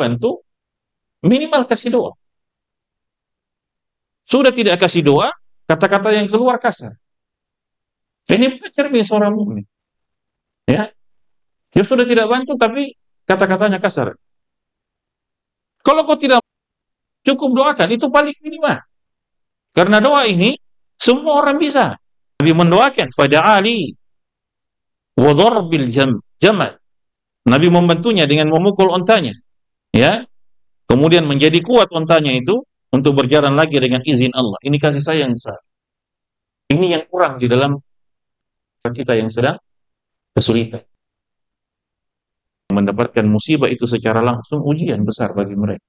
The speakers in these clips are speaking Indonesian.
bantu, minimal kasih doa. Sudah tidak kasih doa, kata-kata yang keluar kasar. Ini bukan cermin seorang mukmin. Ya, dia sudah tidak bantu, tapi kata-katanya kasar. Kalau kau tidak cukup doakan, itu paling minimal. Karena doa ini semua orang bisa. Nabi mendoakan, fada'ali wa dharbil jamal. Nabi membantunya dengan memukul ontanya. Ya, kemudian menjadi kuat ontanya itu untuk berjalan lagi dengan izin Allah. Ini kasih sayang besar. Ini yang kurang di dalam kita yang sedang kesulitan. Mendapatkan musibah itu secara langsung ujian besar bagi mereka.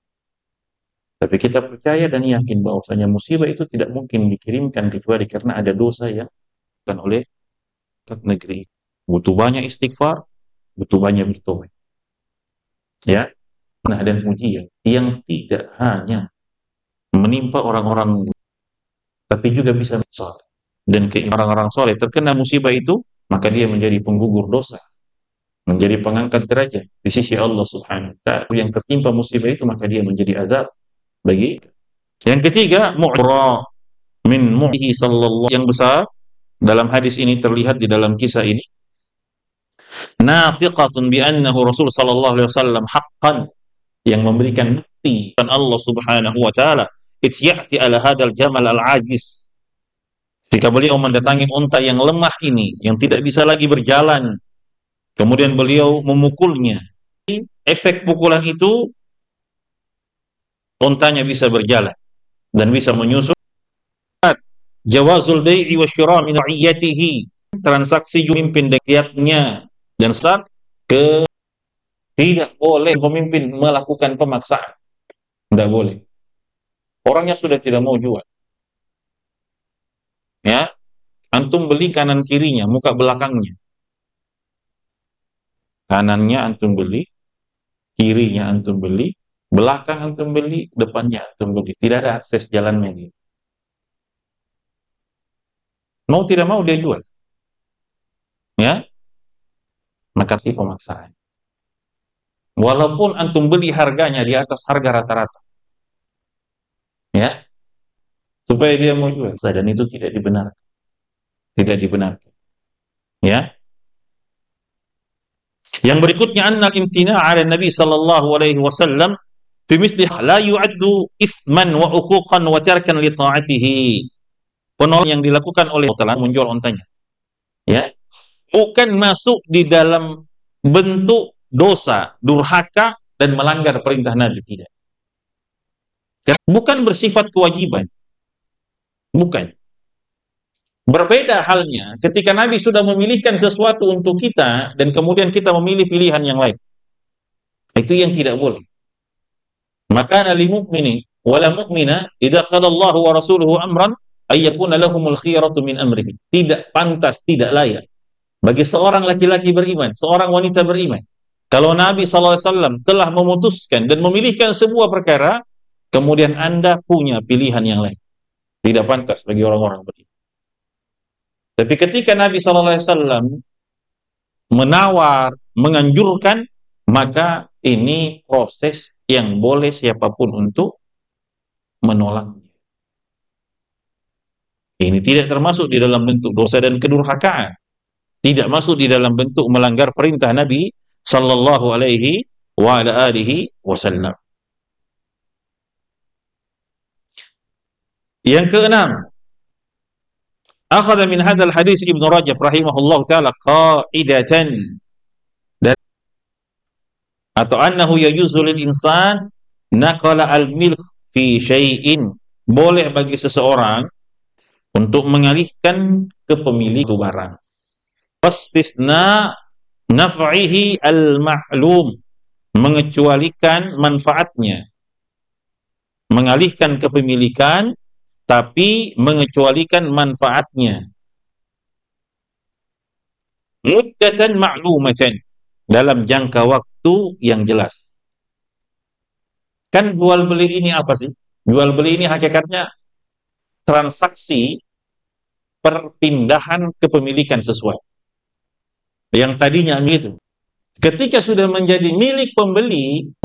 Tapi kita percaya dan yakin bahwasanya musibah itu tidak mungkin dikirimkan kecuali karena ada dosa yang dilakukan oleh negeri. Butuh banyak istighfar, butuh banyak bertobat. Ya, nah dan ujian yang tidak hanya menimpa orang-orang, tapi juga bisa soleh. Dan orang-orang soleh terkena musibah itu, maka dia menjadi penggugur dosa, menjadi pengangkat derajat di sisi Allah Subhanahu wa Ta'ala. Yang tertimpa musibah itu, maka dia menjadi azab bagi. Yang ketiga, mu'ra min mu'ihi sallallahu, yang besar dalam hadis ini terlihat di dalam kisah ini, natiqatun bi annahu Rasul sallallahu alaihi wasallam haqqan, yang memberikan bukti dan Allah Subhanahu wa Ta'ala ityati ala hadal jamal al-ajiz, jika beliau mendatangi unta yang lemah ini, yang tidak bisa lagi berjalan, kemudian beliau memukulnya, efek pukulan itu untanya bisa berjalan dan bisa menyusul. Jawazul bai'i wa syira' min ra'iyatihi, transaksi pemimpin rakyatnya, dan saat ke tidak boleh pemimpin melakukan pemaksaan. Tidak boleh. Orangnya sudah tidak mau jual. Ya, antum beli kanan kirinya, muka belakangnya. Kanannya antum beli, kirinya antum beli, belakang antum beli, depannya antum beli. Tidak ada akses jalannya gitu. Mau tidak mau dia jual. Ya, maka si pemaksaan. Walaupun antum beli harganya di atas harga rata-rata. Ya, supaya dia mau jual. Dan itu tidak dibenarkan. Tidak dibenarkan. Ya. Yang berikutnya, annal imtina' 'ala Nabi sallallahu alaihi wasallam fi misli la yu'addu ithman wa uquqan wa tarkan li ta'atihi. Penolakan yang dilakukan oleh Allah menjual ontanya, ya, bukan masuk di dalam bentuk dosa, durhaka dan melanggar perintah Nabi, tidak. Bukan bersifat kewajiban. Bukan. Berbeda halnya ketika Nabi sudah memilihkan sesuatu untuk kita dan kemudian kita memilih pilihan yang lain. Itu yang tidak boleh. Maka lil mu'mini wala mu'mina idza qala Allahu wa rasuluhu amran ayyakuna lahumul khiyaratu min amrihi. Tidak pantas, tidak layak bagi seorang laki-laki beriman, seorang wanita beriman, kalau Nabi SAW telah memutuskan dan memilihkan sebuah perkara, kemudian Anda punya pilihan yang lain. Tidak pantas bagi orang-orang beriman. Tapi ketika Nabi SAW menawar, menganjurkan, maka ini proses yang boleh siapapun untuk menolaknya. Ini tidak termasuk di dalam bentuk dosa dan kedurhakaan. Tidak masuk di dalam bentuk melanggar perintah Nabi sallallahu alaihi wa ala alihi wasallam. Yang keenam, akhadha min hadzal hadis Ibnu Rajab rahimahullahu taala qaidatan, atau annahu yajuzu lil insan naqala al milk fi syai'in, boleh bagi seseorang untuk mengalihkan kepemilikan barang. Wastisna naf'ihi al-ma'lum, mengecualikan manfaatnya. Mengalihkan kepemilikan tapi mengecualikan manfaatnya. Muddatan ma'lumatan, dalam jangka waktu yang jelas. Kan jual beli ini apa sih? Jual beli ini hakikatnya transaksi perpindahan kepemilikan sesuatu. Yang tadinya gitu. Ketika sudah menjadi milik pembeli,